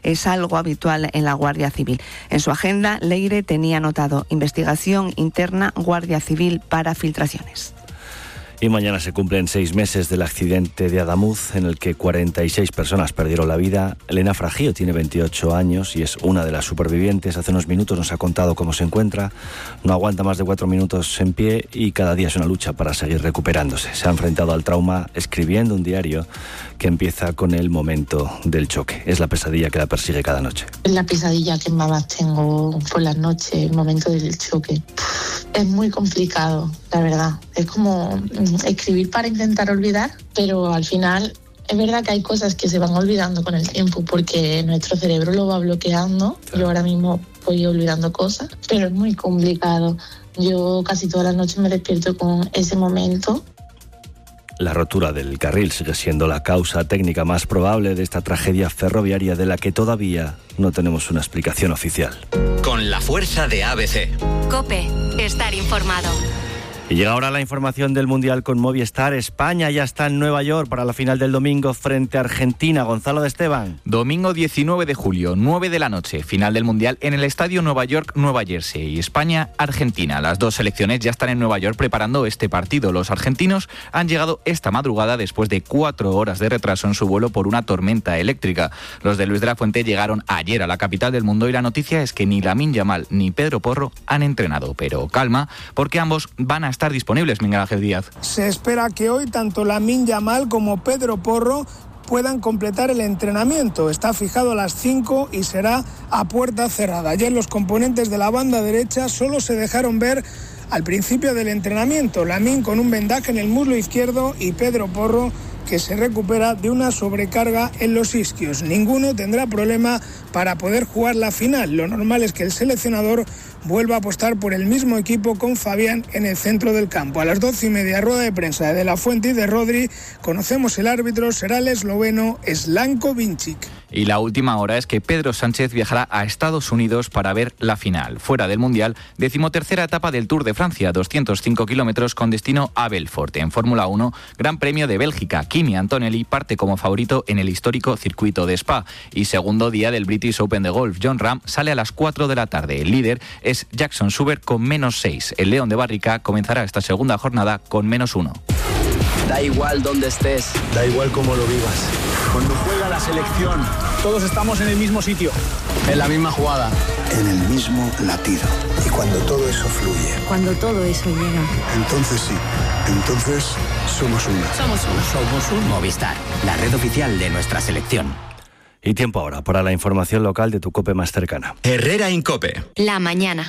es algo habitual en la Guardia Civil. En su agenda, Leire tenía anotado investigación interna, Guardia Civil para filtraciones. Y mañana se cumplen 6 meses del accidente de Adamuz, en el que 46 personas perdieron la vida. Elena Fragío tiene 28 años y es una de las supervivientes. Hace unos minutos nos ha contado cómo se encuentra. No aguanta más de 4 minutos en pie y cada día es una lucha para seguir recuperándose. Se ha enfrentado al trauma escribiendo un diario que empieza con el momento del choque. Es la pesadilla que la persigue cada noche. Es la pesadilla que más tengo por las noches, el momento del choque. Es muy complicado, la verdad. Es como escribir para intentar olvidar, pero al final es verdad que hay cosas que se van olvidando con el tiempo porque nuestro cerebro lo va bloqueando. Yo ahora mismo voy olvidando cosas, pero es muy complicado. Yo casi todas las noches me despierto con ese momento. La rotura del carril sigue siendo la causa técnica más probable de esta tragedia ferroviaria de la que todavía no tenemos una explicación oficial. Con la fuerza de ABC. COPE. Estar informado. Y llega ahora la información del Mundial con Movistar. España ya está en Nueva York para la final del domingo frente a Argentina. Gonzalo de Esteban. Domingo 19 de julio, 9 de la noche, final del Mundial en el Estadio Nueva York, Nueva Jersey. Y España-Argentina. Las dos selecciones ya están en Nueva York preparando este partido. Los argentinos han llegado esta madrugada después de 4 horas de retraso en su vuelo por una tormenta eléctrica. Los de Luis de la Fuente llegaron ayer a la capital del mundo y la noticia es que ni Lamine Yamal ni Pedro Porro han entrenado. Pero calma, porque ambos van a estar disponibles, Miguel Ángel Díaz. Se espera que hoy tanto Lamine Yamal como Pedro Porro puedan completar el entrenamiento. Está fijado a las 5 y será a puerta cerrada. Ayer los componentes de la banda derecha solo se dejaron ver al principio del entrenamiento. Lamine con un vendaje en el muslo izquierdo y Pedro Porro que se recupera de una sobrecarga en los isquios. Ninguno tendrá problema para poder jugar la final. Lo normal es que el seleccionador vuelva a apostar por el mismo equipo con Fabián en el centro del campo. A las 12:30, rueda de prensa de la Fuente y de Rodri. Conocemos el árbitro, será el esloveno Slanko Vincic. Y la última hora es que Pedro Sánchez viajará a Estados Unidos para ver la final. Fuera del Mundial, 13ª etapa del Tour de Francia, 205 kilómetros con destino a Belfort. En Fórmula 1, Gran Premio de Bélgica. Kimi Antonelli parte como favorito en el histórico circuito de Spa. Y segundo día del British Open de golf. John Ram sale a las 4 de la tarde. El líder es Jackson Schubert con -6. El León de Barrica comenzará esta segunda jornada con -1. Da igual dónde estés, da igual cómo lo vivas. Cuando juega la selección, todos estamos en el mismo sitio, en la misma jugada, en el mismo latido. Y cuando todo eso fluye, cuando todo eso llega, entonces sí, entonces somos uno. Somos un Movistar, la red oficial de nuestra selección. Y tiempo ahora para la información local de tu COPE más cercana. Herrera Incope. La mañana.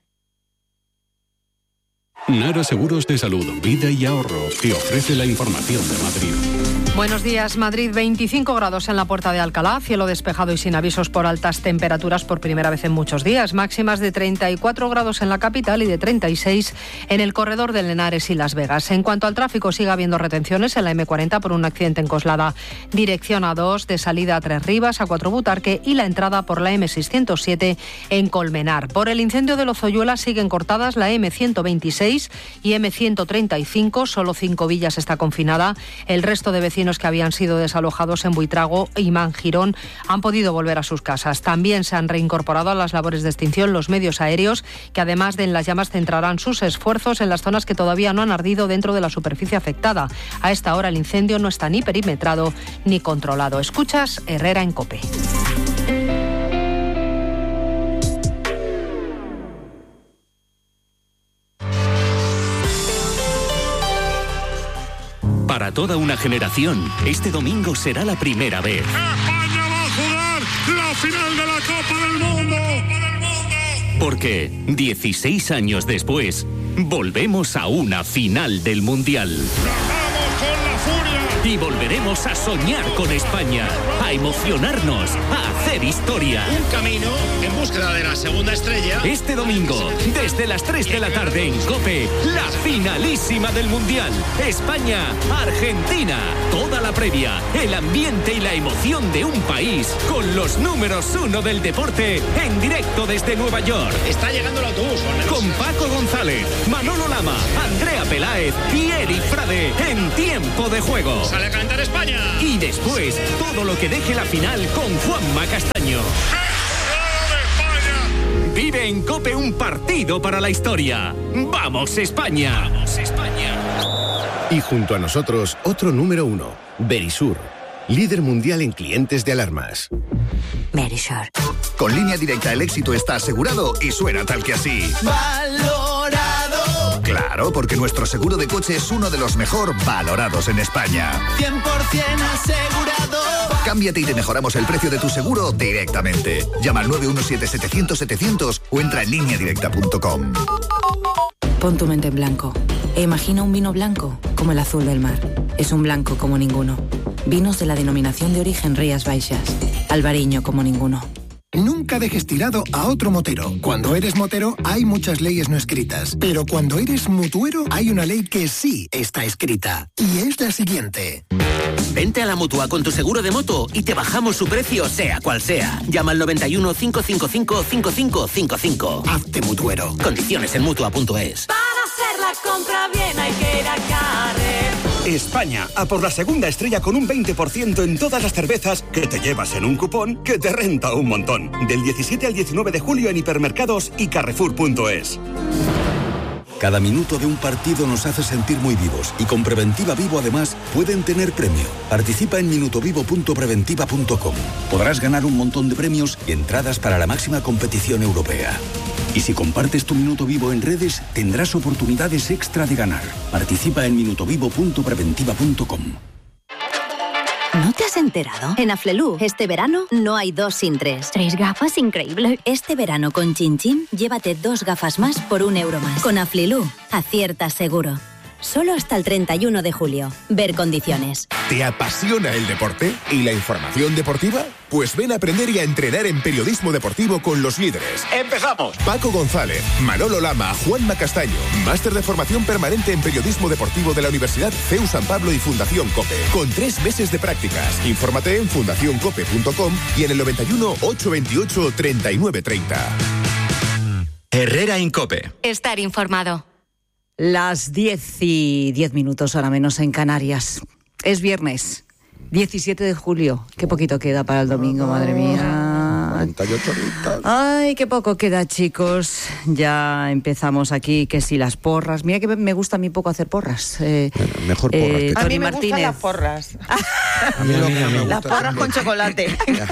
Nara Seguros de Salud, Vida y Ahorro te ofrece la información de Madrid. Buenos días, Madrid, 25 grados en la Puerta de Alcalá, cielo despejado y sin avisos por altas temperaturas por primera vez en muchos días, máximas de 34 grados en la capital y de 36 en el corredor de Henares y Las Vegas. En cuanto al tráfico, sigue habiendo retenciones en la M40 por un accidente en Coslada, dirección A2, de salida a Tres Rivas, a 4 Butarque y la entrada por la M607 en Colmenar. Por el incendio de Lozoyuela siguen cortadas la M126 y M135, solo 5 villas está confinada, el resto de vecinos que habían sido desalojados en Buitrago y Mangirón han podido volver a sus casas. También se han reincorporado a las labores de extinción los medios aéreos, que además de en las llamas centrarán sus esfuerzos en las zonas que todavía no han ardido dentro de la superficie afectada. A esta hora el incendio no está ni perimetrado ni controlado. Escuchas Herrera en COPE. Para toda una generación, este domingo será la primera vez. España va a jugar la final de la Copa del Mundo. Porque 16 años después, volvemos a una final del Mundial. ¡Vamos con la furia! Y volveremos a soñar con España, a emocionarnos, a hacer historia. Un camino en búsqueda de la segunda estrella. Este domingo, desde las 3 de la tarde en COPE, la finalísima del Mundial. España-Argentina. Toda la previa, el ambiente y la emoción de un país con los números 1 del deporte en directo desde Nueva York. Está llegando el autobús. Con Paco González, Manolo Lama, Andrea Peláez y Eri Frade en tiempo de juego. ¡Sale a cantar España! Y después, todo lo que deje la final con Juanma Castaño. Castaño. Vive en COPE un partido para la historia. ¡Vamos, España! ¡Vamos, España! Y junto a nosotros, otro número 1, Verisur, líder mundial en clientes de alarmas. Verisur. Con Línea Directa el éxito está asegurado y suena tal que así. ¡Valorado! Claro, porque nuestro seguro de coche es uno de los mejor valorados en España. 100% asegurado. Cámbiate y te mejoramos el precio de tu seguro directamente. Llama al 917-700-700 o entra en lineadirecta.com. Pon tu mente en blanco e imagina un vino blanco como el azul del mar. Es un blanco como ninguno. Vinos de la denominación de origen Rías Baixas. Albariño como ninguno. Nunca dejes tirado a otro motero. Cuando eres motero hay muchas leyes no escritas, pero cuando eres mutuero hay una ley que sí está escrita. Y es la siguiente. Vente a la Mutua con tu seguro de moto y te bajamos su precio sea cual sea. Llama al 91 555 5555. Hazte mutuero. Condiciones en Mutua.es. Para hacer la compra bien hay que ir a Carrer. España, a por la segunda estrella con un 20% en todas las cervezas que te llevas en un cupón que te renta un montón. Del 17 al 19 de julio en hipermercados y Carrefour.es. Cada minuto de un partido nos hace sentir muy vivos y con Preventiva Vivo además pueden tener premio. Participa en minutovivo.preventiva.com. Podrás ganar un montón de premios y entradas para la máxima competición europea. Y si compartes tu Minuto Vivo en redes, tendrás oportunidades extra de ganar. Participa en minutovivo.preventiva.com. ¿No te has enterado? En Aflelu, este verano no hay 2 sin 3. 3 gafas, increíble. Este verano con Chin Chin, llévate 2 gafas más por €1 más. Con Aflelu, aciertas seguro. Solo hasta el 31 de julio. Ver condiciones. ¿Te apasiona el deporte y la información deportiva? Pues ven a aprender y a entrenar en periodismo deportivo con los líderes. ¡Empezamos! Paco González, Manolo Lama, Juanma Castaño. Máster de formación permanente en periodismo deportivo de la Universidad CEU San Pablo y Fundación COPE. Con 3 meses de prácticas. Infórmate en fundacioncope.com y en el 91 828 3930. Herrera en COPE. Estar informado. Las 10:10 ahora menos en Canarias. Es viernes, 17 de julio. Qué poquito queda para el domingo, madre mía. 48 horitas. Ay, qué poco queda, chicos. Ya empezamos aquí, que si las porras. Mira que me gusta a mí poco hacer porras. Mejor porras. Tony a mí me Martínez. gustan las porras. A mí lo que no me Las gusta porras con chocolate.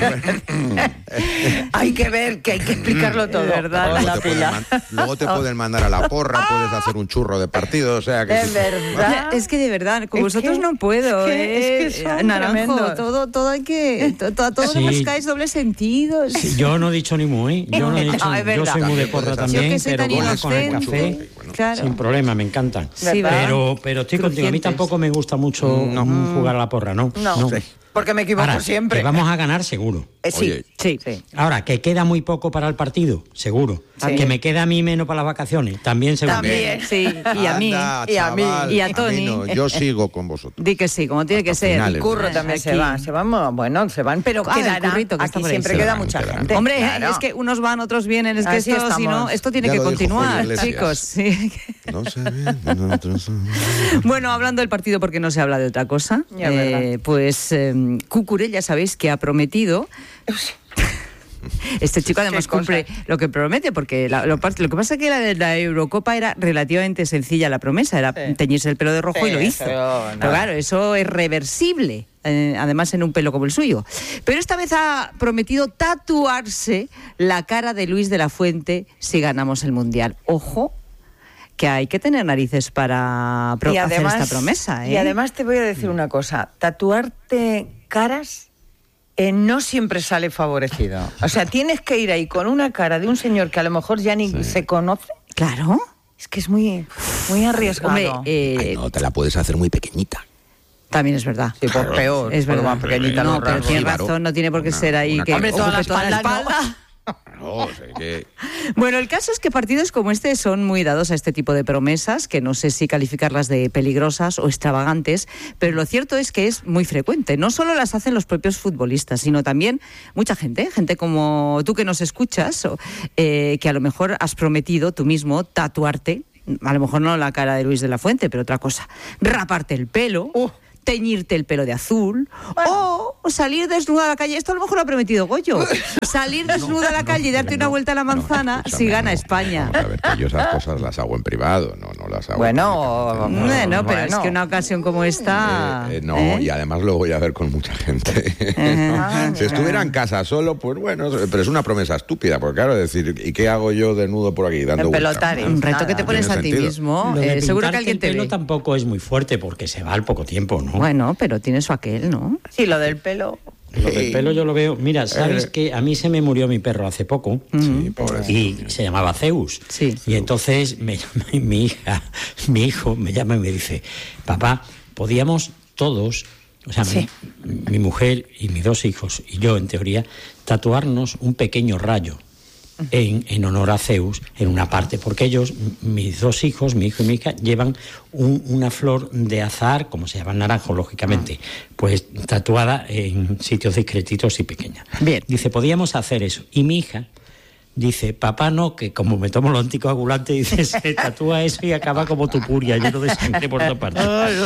Hay que ver, que hay que explicarlo todo. ¿Verdad? Luego te pueden mandar a la porra, puedes hacer un churro de partido, o sea que... Es verdad. Es que de verdad, con vosotros no puedo. Es que son Naranjo, tremendos. todo hay que... A todos Sí. buscáis doble sentido. Sí, yo no he dicho ni muy, yo no he dicho, No, es verdad. yo soy muy de porra también, Yo que soy pero tan bueno, con el inocente. café, Claro. sin problema, me encantan. Sí, ¿verdad? pero estoy contigo, a mí tampoco me gusta mucho jugar a la porra, ¿no? No. Sí. Porque me equivoco Ahora, siempre. que vamos a ganar seguro. Sí. Ahora, que queda muy poco para el partido, seguro. Sí. Que me queda a mí menos para las vacaciones, también seguro. También, sí. Y a mí. Anda, Y a mí. chaval, Y a Tony. no, yo sigo con vosotros. Di que sí, como tiene que ser. finales. El curro también se van, se van, pero Ah, el quedará. currito que está Aquí por ahí. siempre Se queda van, mucha quedarán. gente. Hombre, claro. es que unos van, otros vienen. Es que Así esto, si no, estamos. esto tiene Ya que lo dijo Julio continuar, Iglesias. chicos. Sí. No sé bien, nosotros... Bueno, hablando del partido porque no se habla de otra cosa, Ya, verdad. pues Cucurella, sabéis que ha prometido... Este chico además cumple lo que promete, porque lo que pasa es que la Eurocopa era relativamente sencilla la promesa, era teñirse el pelo de rojo y lo hizo. Pero claro, eso es reversible, además en un pelo como el suyo. Pero esta vez ha prometido tatuarse la cara de Luis de la Fuente si ganamos el Mundial. Ojo, que hay que tener narices para hacer esta promesa. Y además te voy a decir una cosa, tatuarte caras... no siempre sale favorecido. O sea, tienes que ir ahí con una cara de un señor que a lo mejor ya ni se conoce. Claro. Es que es muy arriesgado. Hombre, Ay, no, te la puedes hacer muy pequeñita. También es verdad. Sí, pues peor. Es verdad. Más pequeñita No, los pero rasgos. tiene Claro. razón, no tiene por qué ser ahí que Hombre, toda la ocupe espalda. No, sé que... Bueno, el caso es que partidos como este son muy dados a este tipo de promesas, que no sé si calificarlas de peligrosas o extravagantes, pero lo cierto es que es muy frecuente. No solo las hacen los propios futbolistas, sino también mucha gente como tú que nos escuchas, que a lo mejor has prometido tú mismo tatuarte, a lo mejor no la cara de Luis de la Fuente, pero otra cosa, raparte el pelo, teñirte el pelo de azul, o salir desnuda a la calle. Esto a lo mejor lo ha prometido Goyo. Salir desnuda a la calle y darte una vuelta a la manzana si gana España. A ver, que yo esas cosas las hago en privado, no las hago Bueno, pero es que una ocasión como esta... y además lo voy a ver con mucha gente. Si estuviera en casa solo, pues bueno, pero es una promesa estúpida, porque claro, decir, ¿y qué hago yo desnudo por aquí dando vueltas? Un reto que te pones a ti mismo. Seguro que alguien te ve. El pelo tampoco es muy fuerte porque se va al poco tiempo, ¿no? Bueno, pero tiene su aquel, ¿no? Sí, lo del pelo. Lo del pelo yo lo veo. Mira, ¿sabes que a mí se me murió mi perro hace poco? Sí, y se llamaba Zeus. Sí. Y entonces me llama mi hijo me llama y me dice, papá, podíamos todos, o sea, mi mujer y mis 2 hijos y yo, en teoría, tatuarnos un pequeño rayo en honor a Zeus en una parte, porque ellos, mis 2 hijos, mi hijo y mi hija, llevan una flor de azahar, como se llama naranjo, lógicamente, pues tatuada en sitios discretitos y pequeñas. Bien. Dice, podíamos hacer eso. Y mi hija dice, papá no, que como me tomo los anticoagulantes, dice, se tatúa eso y acaba como tu puria, lleno de sangre por todas partes.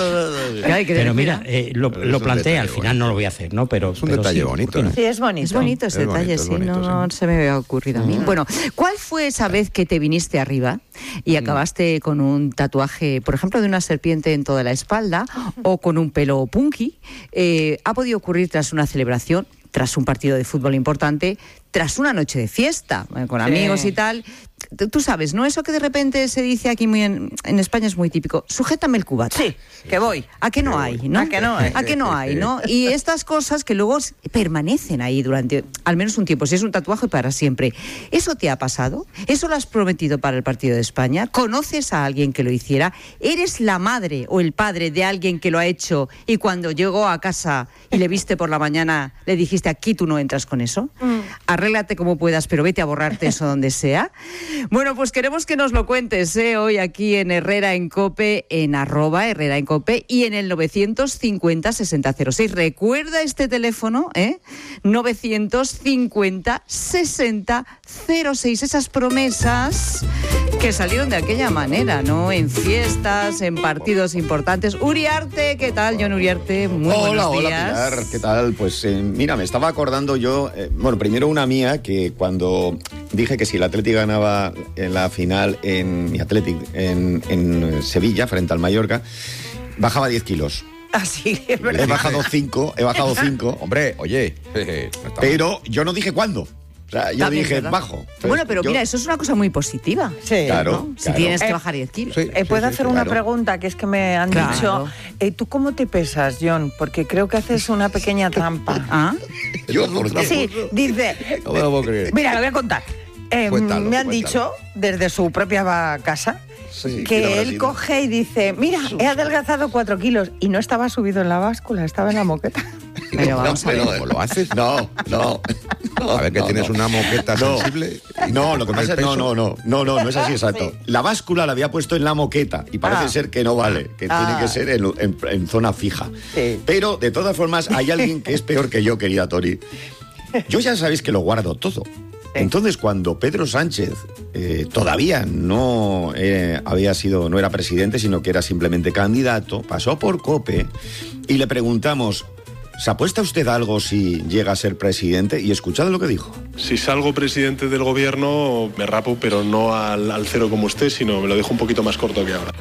Pero mira, lo planteé, al final no lo voy a hacer, ¿no? Pero es un detalle bonito. Sí, es bonito. Es bonito ese detalle, sí, no se me había ocurrido a mí. Bueno, ¿cuál fue esa vez que te viniste arriba y acabaste con un tatuaje, por ejemplo, de una serpiente en toda la espalda o con un pelo punky? ¿Ha podido ocurrir tras una celebración, tras un partido de fútbol importante, tras una noche de fiesta, con amigos y tal? Tú sabes, ¿no? Eso que de repente se dice aquí muy en España es muy típico. Sujétame el cubata. Sí, que voy. ¿A qué no hay, no? ¿A que no hay? ¿A qué no hay, no? Y estas cosas que luego permanecen ahí durante al menos un tiempo. Si es un tatuaje, para siempre. ¿Eso te ha pasado? ¿Eso lo has prometido para el partido de España? ¿Conoces a alguien que lo hiciera? ¿Eres la madre o el padre de alguien que lo ha hecho y cuando llegó a casa y le viste por la mañana le dijiste, aquí tú no entras con eso? Arréglate como puedas, pero vete a borrarte eso donde sea. Bueno, pues queremos que nos lo cuentes hoy aquí en Herrera en COPE, en @Herrera en COPE y en el 950-6006. Recuerda este teléfono, 950-6006. Esas promesas que salieron de aquella manera, ¿no? En fiestas, en partidos importantes. Uriarte, ¿qué tal, John Uriarte? Muy buenos días. Hola, Pilar, ¿qué tal? Pues mira, me estaba acordando yo, primero una mía, que cuando dije que si el Atleti ganaba en la final en Sevilla, frente al Mallorca, bajaba 10 kilos. Así, es verdad. He bajado 5. Hombre, oye. Pero yo no dije cuándo. O sea, yo también, dije, ¿verdad? bajo. Entonces, bueno, pero mira, eso es una cosa muy positiva. Sí. Claro, ¿no? Si claro. tienes que bajar 10 kilos. ¿Puedo hacer una pregunta? Que es que me han dicho, ¿tú cómo te pesas, John? Porque creo que haces una pequeña trampa. ¿Ah? ¿Yo? ¿Por qué? Sí, dice... No me lo puedo creer. Mira, lo voy a contar. Me han dicho, desde su propia casa, que él coge y dice, mira, he adelgazado 4 kilos. Y no estaba subido en la báscula, estaba en la moqueta. Pero vamos a ver. ¿Cómo lo haces? No. A ver, que tienes una moqueta sensible. No, lo que pasa es no es así, exacto. La báscula la había puesto en la moqueta y parece ser que no vale, que tiene que ser en zona fija. Sí. Pero, de todas formas, hay alguien que es peor que yo, querida Tori. Yo ya sabéis que lo guardo todo. Entonces, cuando Pedro Sánchez todavía no era presidente, sino que era simplemente candidato, pasó por COPE y le preguntamos, ¿se apuesta usted algo si llega a ser presidente? Y escuchad lo que dijo. Si salgo presidente del gobierno, me rapo, pero no al cero como usted, sino me lo dejo un poquito más corto que ahora.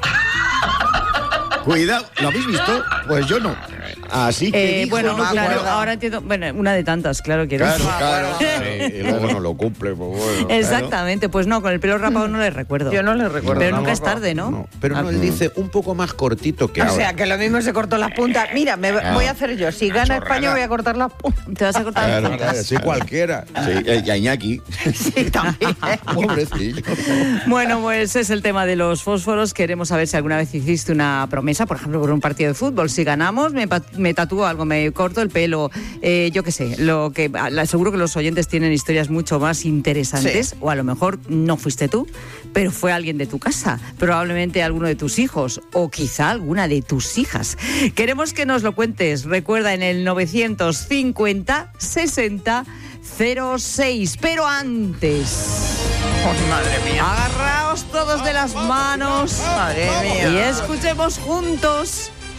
Cuidado, ¿lo habéis visto? Pues yo no. Así que dijo, bueno, no, claro, ahora entiendo. Bueno, una de tantas, claro que eres. Claro. Y luego no lo cumple, pues bueno. Exactamente, pues no, con el pelo rapado no le recuerdo. Yo no le recuerdo. Pero nunca es tarde, ¿no? Pero no, él dice un poco más cortito que ahora. O sea, que lo mismo se cortó las puntas. Mira, voy a hacer yo. Si gana España, voy a cortar las puntas. Te vas a cortar las puntas. Claro, sí, cualquiera. Sí, y a Iñaki. Sí, también. Pobrecillo. Bueno, pues es el tema de los fósforos. Queremos saber si alguna vez hiciste una promesa, por ejemplo, por un partido de fútbol. Si ganamos, me tatúo algo, me corto el pelo, yo qué sé. Seguro que los oyentes tienen historias mucho más interesantes, o a lo mejor no fuiste tú, pero fue alguien de tu casa, probablemente alguno de tus hijos, o quizá alguna de tus hijas. Queremos que nos lo cuentes. Recuerda, en el 950-6006. Pero antes... madre mía. Agarraos todos de las manos. Madre mía. Y escuchemos juntos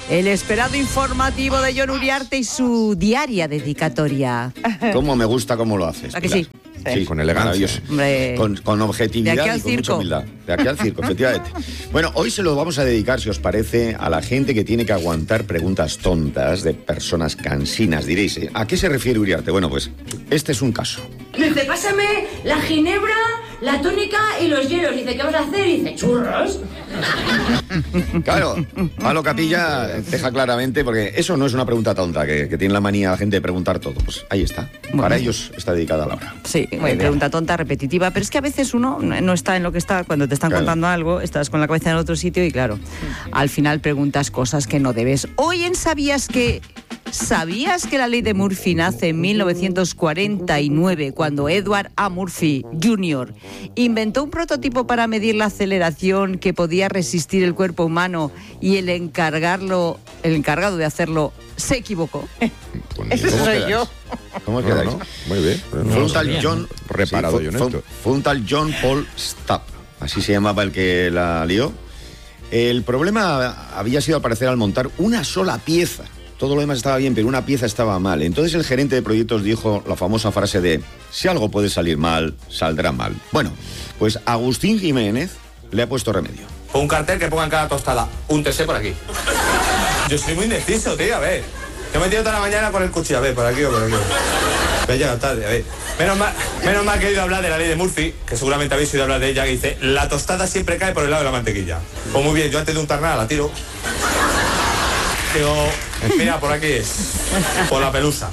el esperado informativo de Jon Uriarte y su diaria dedicatoria. Cómo me gusta cómo lo haces. ¿A que sí? Sí, con elegancia. Con objetividad y con mucha humildad. De aquí al circo, efectivamente. Bueno, hoy se lo vamos a dedicar, si os parece, a la gente que tiene que aguantar preguntas tontas de personas cansinas. Diréis, ¿a qué se refiere Uriarte? Bueno, pues este es un caso. Dice, pásame la ginebra, la tónica y los hielos. Dice, ¿qué vas a hacer? Y dice, churros. Claro, Pablo Capilla deja claramente, porque eso no es una pregunta tonta, que tiene la manía la gente de preguntar todo. Pues ahí está. Bueno, para ellos está dedicada la hora. Sí, pregunta tonta, repetitiva, pero es que a veces uno no está en lo que está, cuando te están contando algo, estás con la cabeza en otro sitio y claro, al final preguntas cosas que no debes. Hoy en ¿Sabías que la ley de Murphy nace en 1949 cuando Edward A. Murphy Jr. inventó un prototipo para medir la aceleración que podía resistir el cuerpo humano y el encargado de hacerlo se equivocó? Eso soy yo. ¿Cómo quedáis? No, muy bien. Fue un tal John... Reparado y honesto. Fue un tal John Paul Stapp, así se llamaba el que la lió. El problema había sido, al parecer, al montar una sola pieza. Todo lo demás estaba bien, pero una pieza estaba mal. Entonces el gerente de proyectos dijo la famosa frase de: si algo puede salir mal, saldrá mal. Bueno, pues Agustín Jiménez le ha puesto remedio. Un cartel que ponga en cada tostada: úntese por aquí. Yo soy muy indeciso, tío, a ver. Yo me he metido toda la mañana con el cuchillo, a ver, por aquí o por aquí. Me he llegado tarde, a ver. Menos mal que he oído hablar de la ley de Murphy, que seguramente habéis oído hablar de ella, que dice: la tostada siempre cae por el lado de la mantequilla. Pues muy bien, yo antes de untar nada la tiro. Digo, mira, por aquí es. Por la pelusa.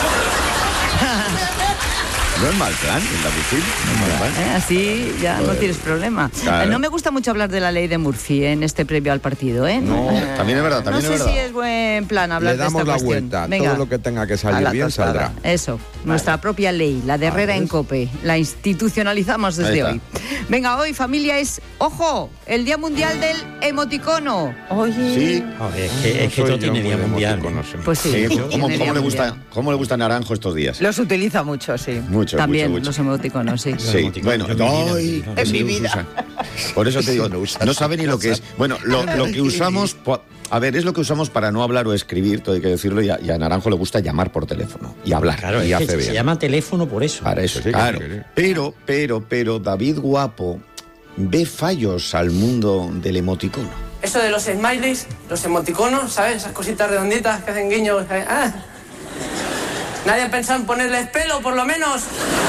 No es mal plan, así ya no tienes problema. Claro. No me gusta mucho hablar de la ley de Murphy en este previo al partido, ¿eh? No, también es verdad, también es verdad. No sé si es buen plan hablar de esta cuestión. Le damos la vuelta, venga, todo lo que tenga que salir bien saldrá. Eso, nuestra propia ley, la de Herrera en COPE, la institucionalizamos desde hoy. Venga, hoy, familia, es, ojo, el Día Mundial del Emoticono. Oye. Sí. Es que todo tiene Día Mundial. Pues sí. ¿Cómo le gusta Naranjo estos días? Los utiliza mucho, sí. Mucho. También mucho. Los emoticonos, sí. Sí, bueno, en mi vida. Por eso te digo, no sabe ni lo que es. Bueno, lo que usamos, a ver, es lo que usamos para no hablar o escribir, todo hay que decirlo, y a Naranjo le gusta llamar por teléfono y hablar. Claro, y hace bien. Se llama teléfono por eso. Para eso, sí, claro. Pero David Guapo ve fallos al mundo del emoticono. Eso de los smileys, los emoticonos, ¿sabes? Esas cositas redonditas que hacen guiños. Nadie ha pensado en ponerles pelo, por lo menos.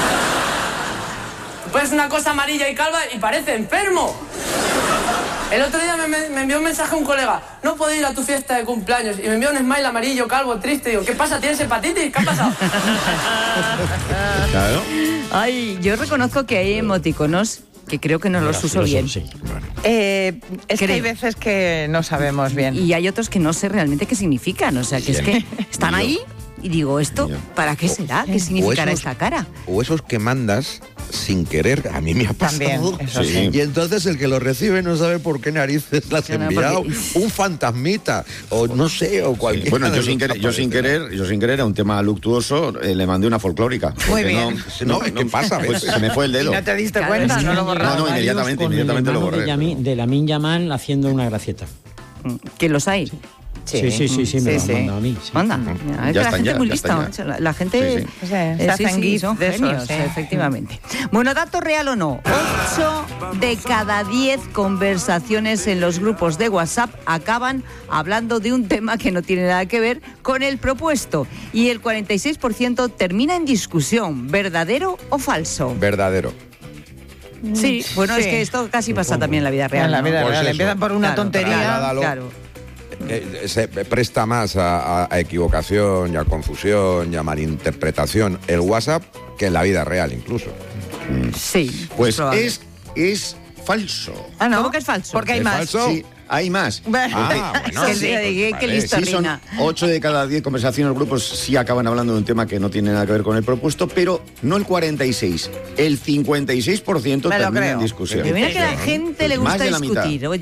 Pues una cosa amarilla y calva y parece enfermo. El otro día me envió un mensaje un colega: no puedo ir a tu fiesta de cumpleaños. Y me envió un smile amarillo, calvo, triste. Digo, ¿qué pasa? ¿Tienes hepatitis? ¿Qué ha pasado? Claro. Ay, yo reconozco que hay emoticonos que creo que no los uso bien. Sí. Es que hay veces que no sabemos bien. Y hay otros que no sé realmente qué significan. O sea, que es que están ahí y digo, ¿esto para qué será? ¿Qué significará esta cara? O esos que mandas sin querer, a mí me ha pasado. También, eso sí. Y entonces el que lo recibe no sabe por qué narices las ha enviado. Un fantasmita, o no sé, o cualquier. Bueno, yo sin querer, a un tema luctuoso, le mandé una folclórica. Muy bien. ¿Qué pasa? Pues se me fue el dedo. ¿Y no te diste cuenta? No lo borraste. No, inmediatamente lo borré. De Lamine Yamal haciendo una gracieta. ¿Que los hay? Sí, me lo han mandado a mí. Sí. Manda. La gente es muy lista. La gente se hacen gifs son de genios, esos, efectivamente. Bueno, dato real o no, 8 de cada 10 conversaciones en los grupos de WhatsApp acaban hablando de un tema que no tiene nada que ver con el propuesto. Y el 46% termina en discusión. ¿Verdadero o falso? Verdadero. Sí, bueno, es que esto casi pasa también en la vida real. En la vida real, empiezan por una tontería. Claro. Se presta más a equivocación y a confusión y a malinterpretación el WhatsApp que en la vida real incluso. Sí. Pues es falso. Ah, ¿no? ¿Cómo que es falso? Porque hay más. ¿Falso? Sí, hay más. Qué listo, sí, son 8 de cada 10 conversaciones en los grupos sí acaban hablando de un tema que no tiene nada que ver con el propuesto, pero no el 46, el 56% termina en discusión. Pero mira que a la gente le gusta discutir, oye.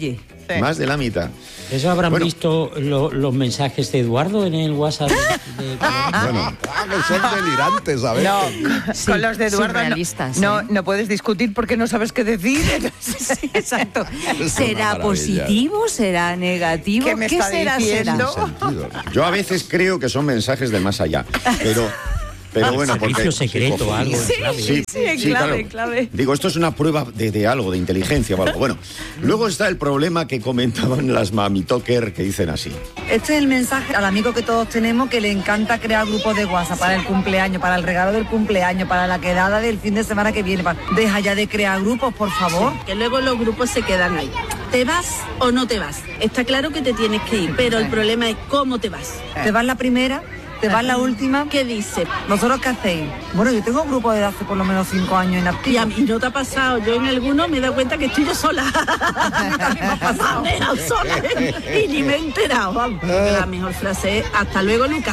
Más de la mitad. ¿Eso habrán visto los mensajes de Eduardo en el WhatsApp? Bueno, son delirantes, a ver. No, con los de Eduardo no puedes discutir porque no sabes qué decir. Sí, exacto. ¿Será positivo? ¿Será negativo? ¿Qué me está diciendo? Yo a veces creo que son mensajes del más allá, pero bueno, porque... Servicio secreto, algo. Sí, clave. Digo, esto es una prueba de algo, de inteligencia o algo. Bueno, luego está el problema que comentaban las mamitoker que dicen así. Este es el mensaje al amigo que todos tenemos que le encanta crear grupos de WhatsApp para el cumpleaños, para el regalo del cumpleaños, para la quedada del fin de semana que viene. Deja ya de crear grupos, por favor. Que luego los grupos se quedan ahí. ¿Te vas o no te vas? Está claro que te tienes que ir, pero el problema es cómo te vas. ¿Te vas la primera? ¿Te vas la última? ¿Qué dice? ¿Vosotros qué hacéis? Bueno, yo tengo un grupo de hace por lo menos 5 años inactivo. Y no te ha pasado. Yo en alguno me he dado cuenta que estoy yo sola. Me ha pasado. Me he dejado sola y ni me he enterado. Vamos. La mejor frase es hasta luego, Lucas.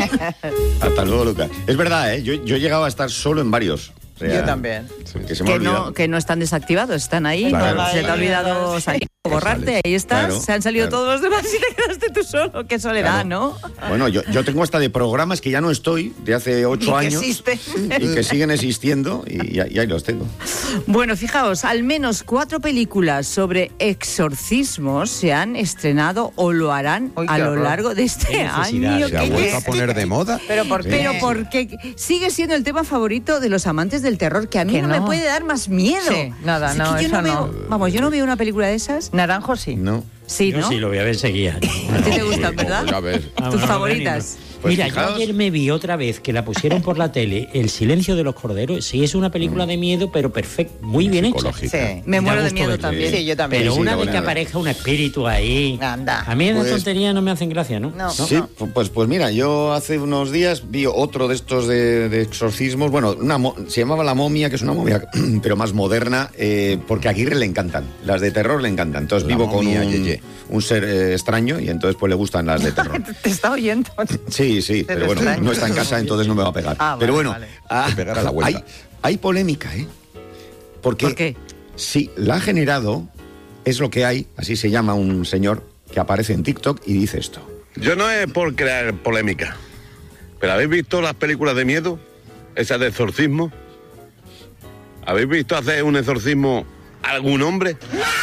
Hasta luego, Lucas. Es verdad, ¿eh? Yo he llegado a estar solo en varios. Yo también. Que no están desactivados, están ahí. Claro. Se te ha olvidado salir, borrarte, ahí estás. Claro, se han salido todos los demás y te quedaste tú solo. Qué soledad, ¿no? Bueno, yo tengo hasta de programas que ya no estoy, de hace 8 años. Y que siguen existiendo y ahí los tengo. Bueno, fijaos, al menos 4 películas sobre exorcismos se han estrenado o lo harán a lo largo de este año. ¿Se ha vuelto a poner de moda? ¿Pero por qué? Pero porque sigue siendo el tema favorito de los amantes del terror, que a mí no me puede dar más miedo. Sí, nada, no, es que eso no. Vamos, yo no veo una película de esas. Naranjo sí. No. Sí, ¿no? Yo sí lo voy a ver enseguida. A ti te gustan, ¿verdad? Ya ves. Tus favoritas. Pues mira, fijaos. yo ayer me vi otra vez que la pusieron por la tele, El silencio de los corderos. Sí, es una película de miedo, pero perfecto, muy bien hecha. Sí. Me muero de miedo también. Sí, yo también. Pero Sí, una sí, vez que buena. aparezca un espíritu ahí... Anda. A mí esas Pues- tonterías no me hacen gracia, ¿no? No. Sí, pues mira, yo hace unos días vi otro de estos de exorcismos. Bueno, se llamaba La Momia, que es una momia, pero más moderna, porque a Aguirre le encantan. Las de terror le encantan. Entonces La vivo momia, con un ser extraño y entonces pues le gustan las de terror. Te está oyendo. Sí, pero bueno, extraño. no está en casa, entonces no me va a pegar. Ah, pero vale, bueno, vale. Pegar a la vuelta. hay polémica, ¿eh? Porque ¿Por qué? sí, la ha generado, es lo que hay, así se llama un señor que aparece en TikTok y dice esto. Yo no es por crear polémica, pero ¿habéis visto las películas de miedo? Esas de exorcismo. ¿Habéis visto hacer un exorcismo a algún hombre?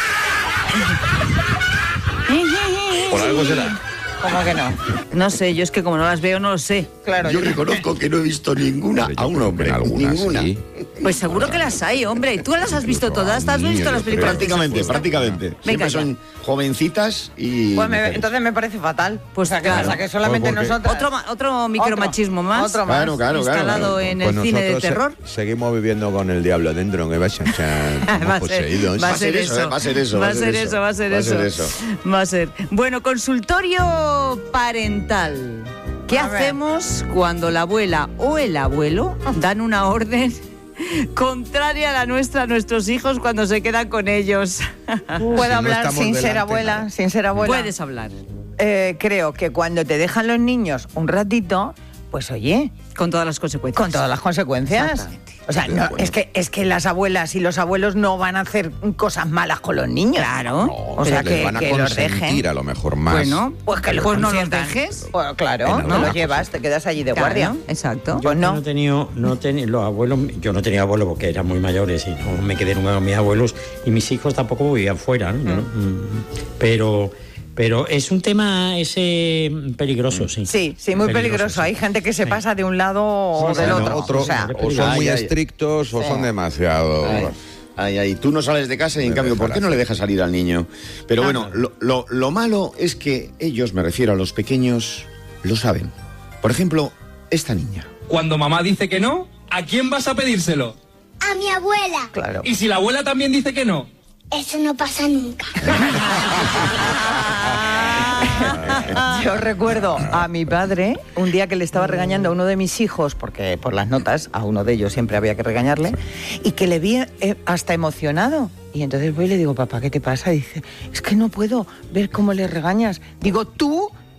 Por algo será. ¿Cómo que no? No sé, yo es que como no las veo, no lo sé. Claro. Yo reconozco que no he visto ninguna a un hombre. Ninguna. Sí. Pues seguro que las hay, hombre. ¿Tú las has visto todas? ¿Has visto las películas? Prácticamente. Siempre son jovencitas y... Pues entonces me parece fatal. Pues o sea, claro. que solamente Pues nosotros. Otro micromachismo más. Otro más. Claro. Instalado en el Pues cine de nosotros terror. seguimos viviendo con el diablo dentro, que va a poseídos. Va a ser eso. Va a ser eso. Va a ser. Bueno, consultorio parental. ¿Qué hacemos cuando la abuela o el abuelo dan una orden contraria a la nuestra a nuestros hijos cuando se quedan con ellos? ¿Puedo hablar sin ser abuela? Sin ser abuela. Puedes hablar. Creo que cuando te dejan los niños un ratito, pues oye, con todas las consecuencias. Con todas las consecuencias. O sea, no, es que las abuelas y los abuelos no van a hacer cosas malas con los niños. Claro. No, o sea, les que, van a que los dejen. consentir a lo mejor más. Bueno, pues que no los consientan. dejes. Pues claro, no los llevas, te quedas allí de guardia. Exacto. Pues no. Los abuelos, yo no tenía abuelos porque eran muy mayores y no me quedé nunca con mis abuelos y mis hijos tampoco vivían fuera, ¿no? Pero es un tema peligroso, sí. Sí, muy peligroso. Hay gente que se pasa de un lado o del otro. O son muy estrictos o son demasiado... Ay, tú no sales de casa y en cambio, ¿por qué no le dejas salir al niño? Pero bueno, lo malo es que ellos, me refiero a los pequeños, lo saben. Por ejemplo, esta niña. Cuando mamá dice que no, ¿a quién vas a pedírselo? A mi abuela. Claro. ¿Y si la abuela también dice que no? Eso no pasa nunca. Yo recuerdo a mi padre un día que le estaba regañando a uno de mis hijos, porque por las notas a uno de ellos siempre había que regañarle, y que le vi hasta emocionado. Y entonces voy y le digo, papá, ¿qué te pasa? Y dice, es que no puedo ver cómo le regañas. Digo, tú,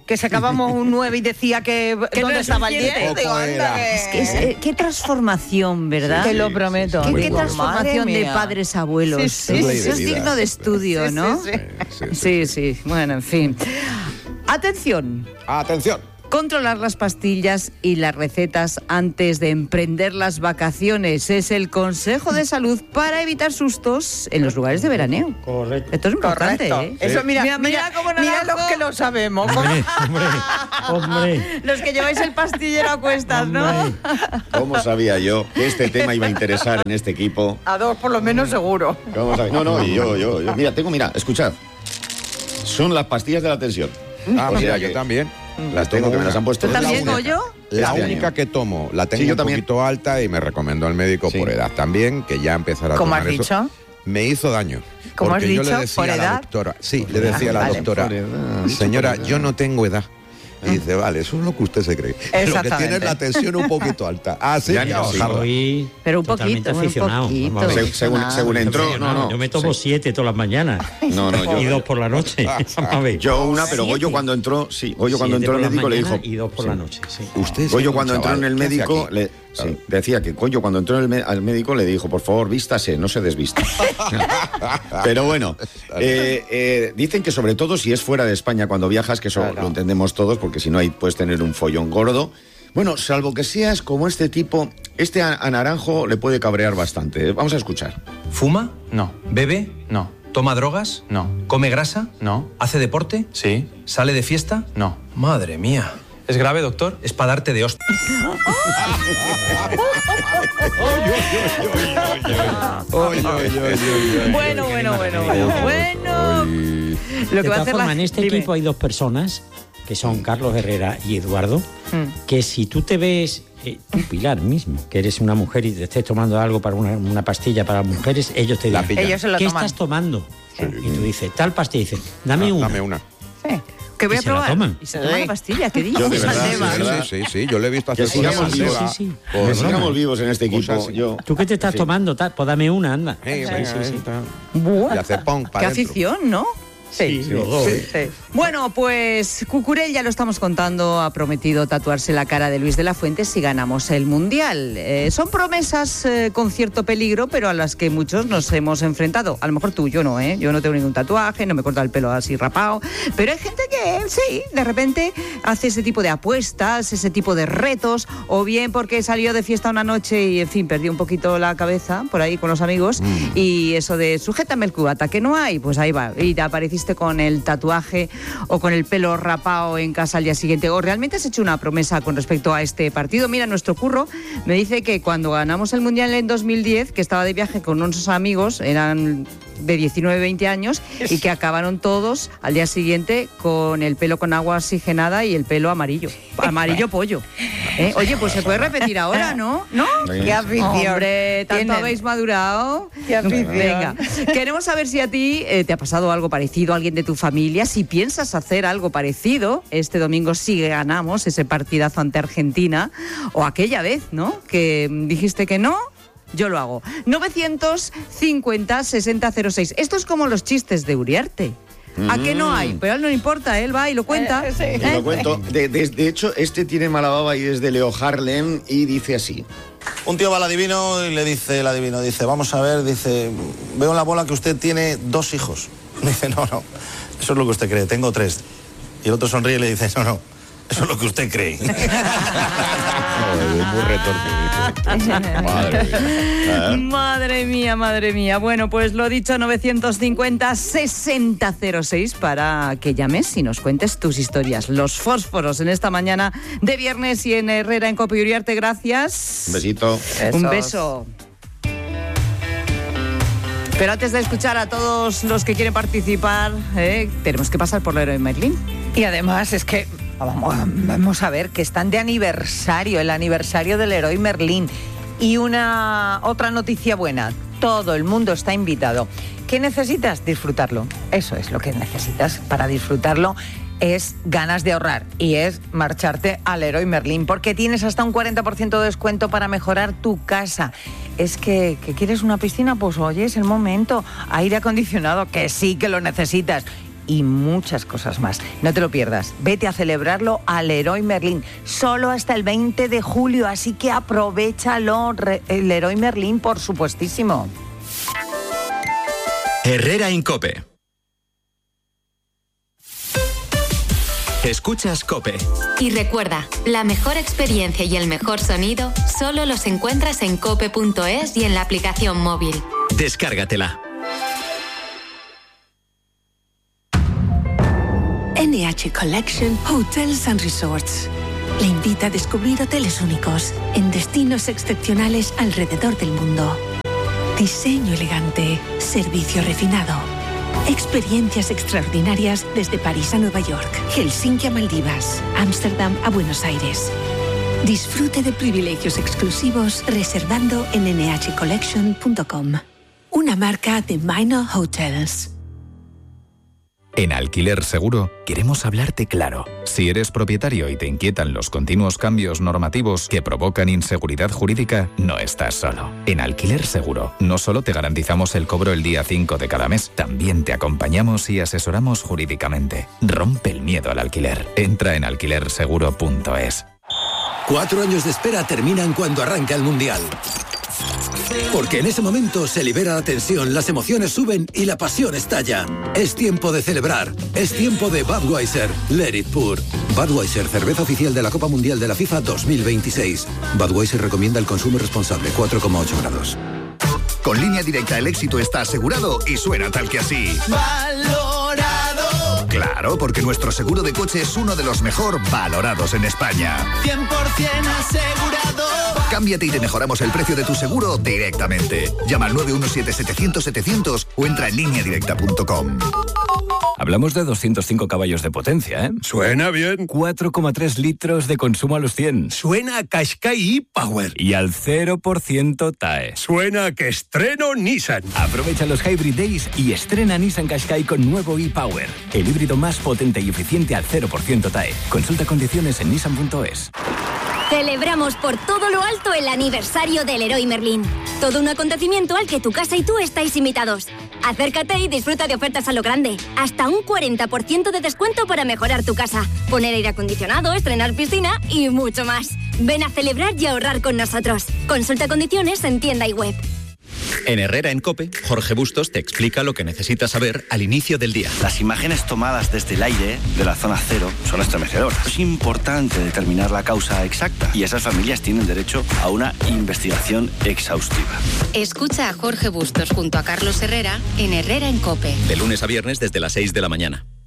que sacábamos un 9 y decía que ¿dónde estaba el 10? Digo, anda, Es que qué transformación, ¿verdad? Te lo prometo. Qué transformación de padres a abuelos. Eso es digno de estudio, ¿no? Sí. Bueno, en fin. Atención. Controlar las pastillas y las recetas antes de emprender las vacaciones es el consejo de salud para evitar sustos en los lugares de veraneo. Correcto. Esto es importante, ¿eh? Eso, mira los que lo sabemos. Hombre. Los que lleváis el pastillero a cuestas, ¿no? ¿Cómo sabía yo que este tema iba a interesar en este equipo? A 2 por lo menos seguro. ¿Cómo sabía? No, y yo. Mira, escuchad. Son las pastillas de la tensión. Yo también. Las tengo, que me las han puesto. ¿Tú también, Goyo? La única que tomo, la tengo un poquito alta y me recomendó al médico por edad también, que ya empezara a tomar eso. ¿Cómo has dicho? Me hizo daño. ¿Cómo has dicho? Yo le decía ¿Por a la edad? doctora, le decía a la doctora, señora, yo no tengo edad. Y dice, vale, eso es lo que usted se cree. Lo que tiene es la tensión un poquito alta. Sí, pero un poquito, aficionado. Según entró, Yo me tomo 7 todas las mañanas. Yo y 2 por la noche. Yo una, pero Goyo cuando entró, Goyo cuando entró el médico le dijo. Y 2 por la noche, sí. Goyo cuando entró en el médico decía que Goyo cuando entró al médico le dijo, por favor, vístase, no se desvista. Pero bueno, dicen que sobre todo si es fuera de España cuando viajas, que eso lo entendemos todos, porque si no ahí puedes tener un follón gordo. Bueno, salvo que seas como este tipo, a Naranjo le puede cabrear bastante. Vamos a escuchar. ¿Fuma? No. ¿Bebe? No. ¿Toma drogas? No. ¿Come grasa? No. ¿Hace deporte? Sí. ¿Sale de fiesta? No. Madre mía. ¿Es grave, doctor? Es para darte de hostia. Bueno. De todas formas, en este equipo hay 2 personas, que son Carlos Herrera y Eduardo, que si tú te ves, tú Pilar mismo, que eres una mujer y te estés tomando algo para una pastilla para mujeres, ellos te dirán, ¿qué estás tomando? Y tú dices, tal pastilla, y dices, dame una. Sí. Que voy a probar. Se la toman. Y se toma la pastilla, ¿qué dices? Yo de verdad, sí, yo le he visto hacer que sigamos vivos. Que sigamos vivos en este equipo. ¿Tú qué te estás tomando? Pues dame una, anda. Y hace pong para qué afición, ¿no? Sí. Bueno, pues Cucurell, ya lo estamos contando, ha prometido tatuarse la cara de Luis de la Fuente si ganamos el Mundial. Son promesas con cierto peligro, pero a las que muchos nos hemos enfrentado. A lo mejor tú, yo no, Yo no tengo ningún tatuaje, no me corto el pelo así rapado, pero hay gente que sí, de repente hace ese tipo de apuestas, ese tipo de retos, o bien porque salió de fiesta una noche y, en fin, perdió un poquito la cabeza por ahí con los amigos, y eso de sujétame el cubata, que no hay, pues ahí va, y te apareciste con el tatuaje o con el pelo rapado en casa al día siguiente, o realmente has hecho una promesa con respecto a este partido. Mira, nuestro Curro me dice que cuando ganamos el Mundial en 2010, que estaba de viaje con unos amigos, eran de 19, 20 años, y que acabaron todos al día siguiente con el pelo con agua oxigenada y el pelo amarillo pollo. Oye, pues se puede repetir ahora, ¿no? Qué afición. Hombre, tanto habéis madurado. Qué afición. Venga, queremos saber si a ti te ha pasado algo parecido, a alguien de tu familia, si piensas hacer algo parecido este domingo si ganamos ese partidazo ante Argentina, o aquella vez, ¿no?, que dijiste que no. Yo lo hago. 950-6006. Esto es como los chistes de Uriarte. ¿A qué no hay? Pero a él no le importa, él va y lo cuenta. Lo cuento. De hecho, este tiene mala baba y es de Leo Harlem y dice así. Un tío va al adivino y le dice el adivino, vamos a ver, veo en la bola que usted tiene 2 hijos. Dice, no, eso es lo que usted cree, tengo 3. Y el otro sonríe y le dice, no, eso es lo que usted cree. Muy retorcido. Madre mía. Bueno, pues lo dicho, 950-6006 para que llames y nos cuentes tus historias. Los fósforos en esta mañana de viernes y en Herrera en Cope y Uriarte. Gracias. Un besito. Un beso. Pero antes de escuchar a todos los que quieren participar, tenemos que pasar por Leroy Merlin. Y además es que vamos a ver que están de aniversario, el aniversario del Leroy Merlin. Y otra noticia buena, todo el mundo está invitado. ¿Qué necesitas? Disfrutarlo. Eso es lo que necesitas para disfrutarlo. Es ganas de ahorrar y es marcharte al Leroy Merlin, porque tienes hasta un 40% de descuento para mejorar tu casa. Es que ¿quieres una piscina? Pues oye, es el momento. Aire acondicionado, que sí que lo necesitas. y muchas cosas más. No te lo pierdas. Vete a celebrarlo al Leroy Merlin. Solo hasta el 20 de julio, así que aprovéchalo. El Leroy Merlin, por supuestísimo. Herrera Incope. Escuchas COPE. Y recuerda, la mejor experiencia y el mejor sonido solo los encuentras en cope.es y en la aplicación móvil. Descárgatela. NH Collection Hotels and Resorts le invita a descubrir hoteles únicos en destinos excepcionales alrededor del mundo. Diseño elegante, servicio refinado, experiencias extraordinarias desde París a Nueva York, Helsinki a Maldivas, Ámsterdam a Buenos Aires. Disfrute de privilegios exclusivos reservando en nhcollection.com. Una marca de Minor Hotels. En Alquiler Seguro queremos hablarte claro. Si eres propietario y te inquietan los continuos cambios normativos que provocan inseguridad jurídica, no estás solo. En Alquiler Seguro no solo te garantizamos el cobro el día 5 de cada mes, también te acompañamos y asesoramos jurídicamente. Rompe el miedo al alquiler. Entra en alquilerseguro.es. 4 años de espera terminan cuando arranca el Mundial. Porque en ese momento se libera la tensión, las emociones suben y la pasión estalla. Es tiempo de celebrar. Es tiempo de Budweiser. Let it pour. Budweiser, cerveza oficial de la Copa Mundial de la FIFA 2026. Budweiser recomienda el consumo responsable, 4,8 grados. Con Línea Directa el éxito está asegurado y suena tal que así. ¡Valorado! Claro, porque nuestro seguro de coche es uno de los mejor valorados en España. 100% asegurado. Cámbiate y te mejoramos el precio de tu seguro directamente. Llama al 917-700-700 o entra en lineadirecta.com. Hablamos de 205 caballos de potencia, ¿eh? Suena bien. 4,3 litros de consumo a los 100. Suena a Qashqai e-Power. Y al 0% TAE. Suena a que estreno Nissan. Aprovecha los Hybrid Days y estrena Nissan Qashqai con nuevo e-Power. El híbrido más potente y eficiente al 0% TAE. Consulta condiciones en nissan.es. Celebramos por todo lo alto el aniversario del Leroy Merlin. Todo un acontecimiento al que tu casa y tú estáis invitados. Acércate y disfruta de ofertas a lo grande. Hasta un 40% de descuento para mejorar tu casa, poner aire acondicionado, estrenar piscina y mucho más. Ven a celebrar y ahorrar con nosotros. Consulta condiciones en tienda y web. En Herrera en COPE, Jorge Bustos te explica lo que necesitas saber al inicio del día. Las imágenes tomadas desde el aire de la zona cero son estremecedoras. Es importante determinar la causa exacta y esas familias tienen derecho a una investigación exhaustiva. Escucha a Jorge Bustos junto a Carlos Herrera en Herrera en COPE. De lunes a viernes desde las 6 de la mañana.